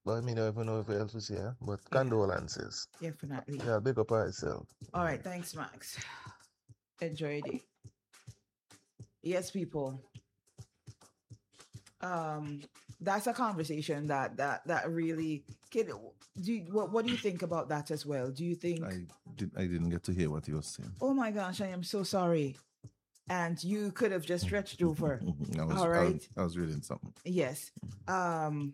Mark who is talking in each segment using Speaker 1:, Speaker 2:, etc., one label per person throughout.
Speaker 1: But I mean, I don't even know if else to say, but
Speaker 2: Yeah,
Speaker 1: condolences.
Speaker 2: definitely.
Speaker 1: Yeah, big up herself.
Speaker 2: All right, thanks, Max. Enjoy it. Yes, people. Um, that's a conversation that really kid. What do you think about that as well? Do you think?
Speaker 3: I didn't get to hear what you were saying.
Speaker 2: Oh my gosh, I am so sorry. And you could have just stretched over. All right.
Speaker 3: I was reading something.
Speaker 2: Yes. Um.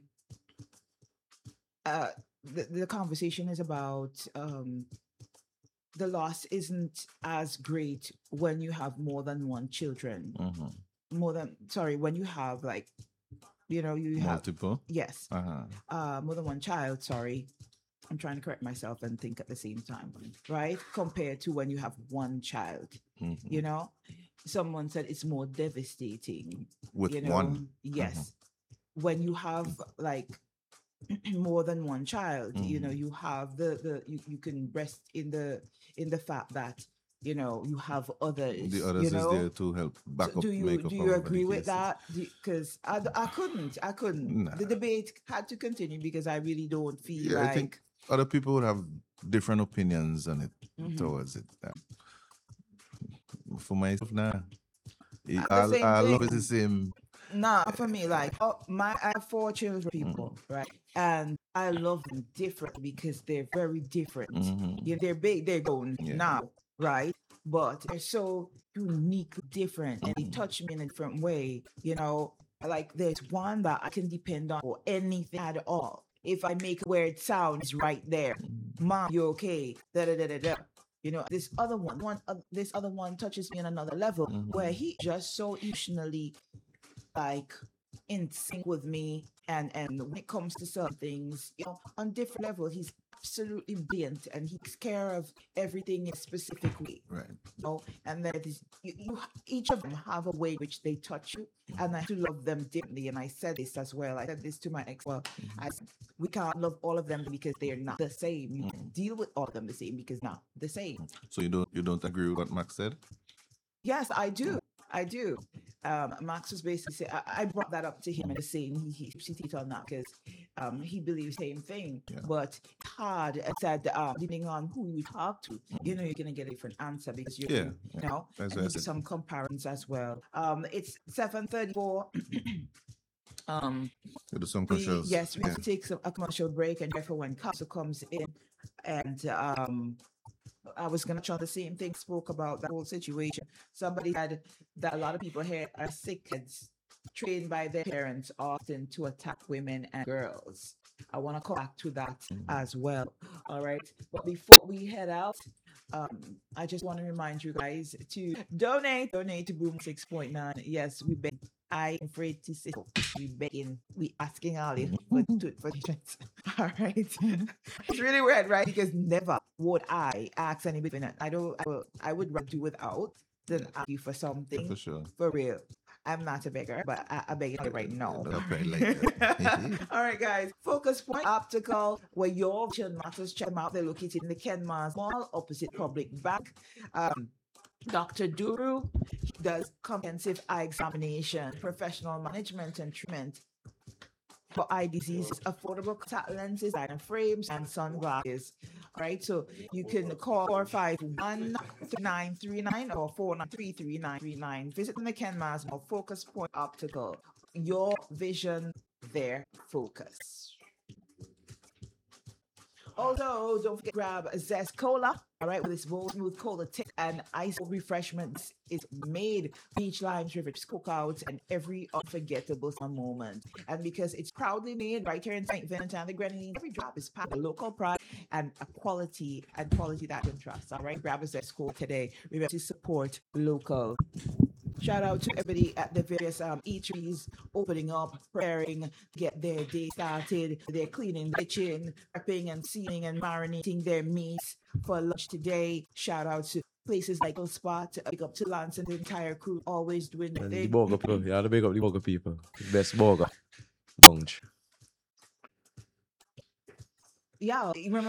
Speaker 2: The conversation is about the loss isn't as great when you have more than one children. When you have like, you have
Speaker 3: multiple.
Speaker 2: Yes. More than one child. Sorry. I'm trying to correct myself and think at the same time, right? Compared to when you have one child, someone said it's more devastating
Speaker 3: with one.
Speaker 2: Yes. When you have like more than one child, you have you can rest in the fact that you have others.
Speaker 3: The others is there to help back up.
Speaker 2: Do you agree with that? Because I couldn't.
Speaker 3: Nah.
Speaker 2: The debate had to continue because I really don't feel
Speaker 3: I think other people would have different opinions on it towards it. For myself, I love it the same.
Speaker 2: Nah, for me, like I have 4 children, people, right? And I love them different because they're very different. They're big, they're grown now, right? But they're so uniquely different, and they touch me in a different way. Like there's one that I can depend on for anything at all. If I make a weird sound, it's right there. Mom, you okay? Da da da da da. This other one touches me on another level where he just so emotionally like in sync with me, and when it comes to certain things, on different levels, he's absolutely brilliant, and he takes care of everything in a specific way.
Speaker 3: Right.
Speaker 2: And there is each of them have a way which they touch you, and I have to love them differently. And I said this as well. I said this to my ex. Well, we can't love all of them because they're not the same. You can deal with all of them the same because not the same.
Speaker 3: So you don't agree with what Max said?
Speaker 2: Yes, I do. Max was basically saying, I brought that up to him and saying he cheated on that because he believes the same thing. Yeah. But it's hard. I said, depending on who you talk to, you're going to get a different answer because there's some comparisons as well. It's 7:34.
Speaker 3: Do some commercials.
Speaker 2: We have to take a commercial break, and therefore when Castle comes in, and I was going to try the same thing, spoke about that whole situation. Somebody said that a lot of people here are sick kids trained by their parents often to attack women and girls. I want to come back to that as well. All right. But before we head out, I just want to remind you guys to donate to Boom 6.9. Yes, we beg. I am afraid to say we begging, we asking all you for donations. All right. It's really weird, right? Because never would I ask anybody. I would rather do without than ask you for something.
Speaker 3: For sure.
Speaker 2: For real. I'm not a beggar, but I beg you right now. All right, guys. Focus Point Optical, where your vision matters. Check them out. They're located in the Kenmars Mall, opposite Public Bank. Dr. Duru does comprehensive eye examination, professional management and treatment for eye diseases, affordable contact lenses, and frames, and sunglasses. All right, so you can call 451-3939 or 493-3939. Visit the Kenmars Mall, Focus Point Optical. Your vision, their focus. Also, don't forget to grab a Zest Cola, all right, with this bold, smooth cola tick and ice refreshments is made beach limes, river cookouts, and every unforgettable moment. And because it's proudly made right here in St. Vincent and the Grenadines, every drop is packed with local pride and a quality that you can trust. All right, grab a Zest Cola today. Remember to support local. Shout out to everybody at the various eateries opening up, preparing to get their day started. They're cleaning the kitchen, prepping and seasoning and marinating their meats for lunch today. Shout out to places like Old Spot, big up to Lance and the entire crew, always doing the thing.
Speaker 4: The burger people, big up the burger people. Best burger. Bunch.
Speaker 2: Yeah, remember